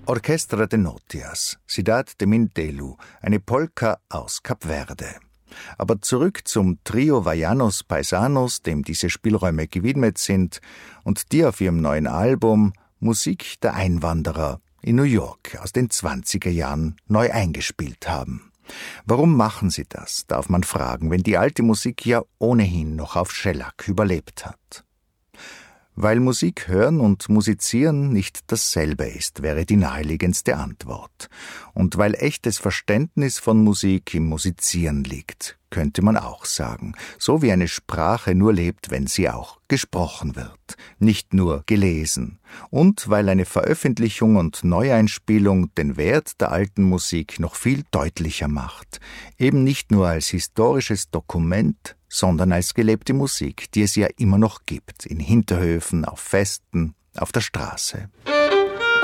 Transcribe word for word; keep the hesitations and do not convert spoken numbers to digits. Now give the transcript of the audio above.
Orchestra de Notias, Cidade de Mindelo, eine Polka aus Kap Verde. Aber zurück zum Trio Vaianos Paisanos, dem diese Spielräume gewidmet sind, und die auf ihrem neuen Album Musik der Einwanderer in New York aus den zwanziger Jahren neu eingespielt haben. Warum machen sie das, darf man fragen, wenn die alte Musik ja ohnehin noch auf Schellack überlebt hat. Weil Musik hören und musizieren nicht dasselbe ist, wäre die naheliegendste Antwort. Und weil echtes Verständnis von Musik im Musizieren liegt, könnte man auch sagen. So wie eine Sprache nur lebt, wenn sie auch gesprochen wird, nicht nur gelesen. Und weil eine Veröffentlichung und Neueinspielung den Wert der alten Musik noch viel deutlicher macht. Eben nicht nur als historisches Dokument, sondern als gelebte Musik, die es ja immer noch gibt, in Hinterhöfen, auf Festen, auf der Straße.